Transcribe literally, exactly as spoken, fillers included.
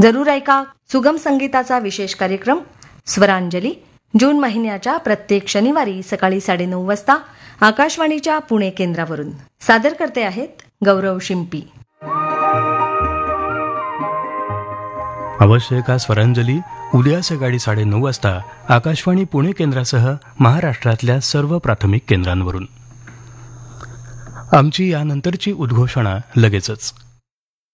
जरूर ऐका सुगम संगीताचा विशेष कार्यक्रम स्वरांजली जून महिन्याच्या प्रत्येक शनिवारी सकाळी साडेनऊ वाजता आकाशवाणीच्या पुणे केंद्रावरून. सादर करते आहेत गौरव शिंपी. अवश्य का स्वरांजली उद्या सकाळी साडेनऊ वाजता आकाशवाणी पुणे केंद्रासह महाराष्ट्रातल्या सर्व प्राथमिक केंद्रांवरून. आमची यानंतरची उद्घोषणा लगेचच.